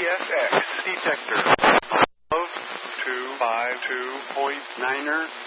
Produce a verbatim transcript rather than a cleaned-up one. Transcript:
S X detector. Of two five two point niner